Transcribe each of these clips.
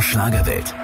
Schlagerwelt.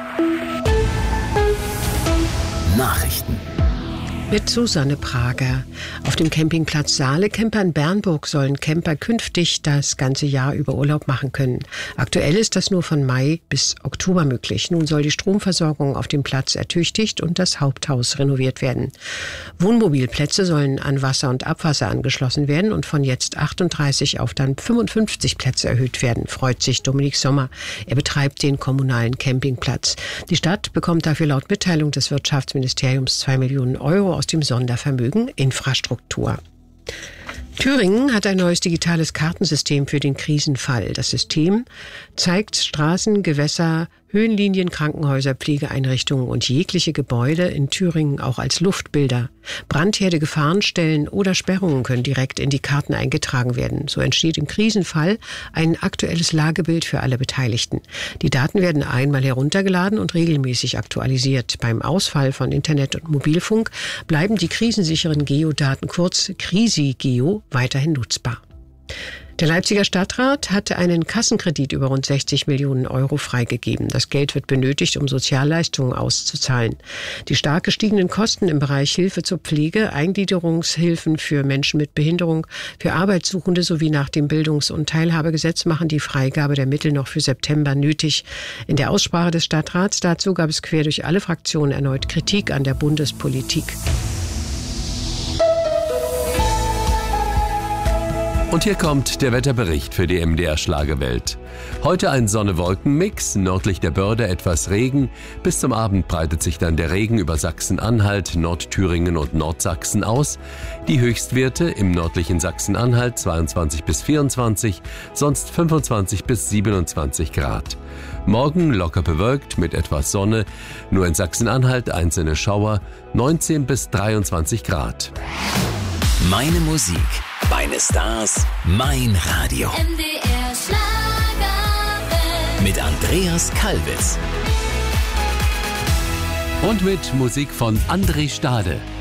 Nachrichten. Mit Susanne Prager. Auf dem Campingplatz Saale-Camper in Bernburg sollen Camper künftig das ganze Jahr über Urlaub machen können. Aktuell ist das nur von Mai bis Oktober möglich. Nun soll die Stromversorgung auf dem Platz ertüchtigt und das Haupthaus renoviert werden. Wohnmobilplätze sollen an Wasser und Abwasser angeschlossen werden und von jetzt 38 auf dann 55 Plätze erhöht werden, freut sich Dominik Sommer. Er betreibt den kommunalen Campingplatz. Die Stadt bekommt dafür laut Mitteilung des Wirtschaftsministeriums 2 Millionen Euro aus dem Sondervermögen Infrastruktur. Thüringen hat ein neues digitales Kartensystem für den Krisenfall. Das System zeigt Straßen, Gewässer, Höhenlinien, Krankenhäuser, Pflegeeinrichtungen und jegliche Gebäude in Thüringen auch als Luftbilder. Brandherde, Gefahrenstellen oder Sperrungen können direkt in die Karten eingetragen werden. So entsteht im Krisenfall ein aktuelles Lagebild für alle Beteiligten. Die Daten werden einmal heruntergeladen und regelmäßig aktualisiert. Beim Ausfall von Internet und Mobilfunk bleiben die krisensicheren Geodaten, kurz Krisigeo, weiterhin nutzbar. Der Leipziger Stadtrat hatte einen Kassenkredit über rund 60 Millionen Euro freigegeben. Das Geld wird benötigt, um Sozialleistungen auszuzahlen. Die stark gestiegenen Kosten im Bereich Hilfe zur Pflege, Eingliederungshilfen für Menschen mit Behinderung, für Arbeitssuchende sowie nach dem Bildungs- und Teilhabegesetz machen die Freigabe der Mittel noch für September nötig. In der Aussprache des Stadtrats dazu gab es quer durch alle Fraktionen erneut Kritik an der Bundespolitik. Und hier kommt der Wetterbericht für die MDR Schlagerwelt. Heute ein Sonne-Wolken-Mix, nördlich der Börde etwas Regen. Bis zum Abend breitet sich dann der Regen über Sachsen-Anhalt, Nordthüringen und Nordsachsen aus. Die Höchstwerte im nördlichen Sachsen-Anhalt 22 bis 24, sonst 25 bis 27 Grad. Morgen locker bewölkt mit etwas Sonne, nur in Sachsen-Anhalt einzelne Schauer, 19 bis 23 Grad. Meine Musik, meine Stars, mein Radio. MDR Schlagerwelt. Mit Andreas Kalbitz. Und mit Musik von André Stade.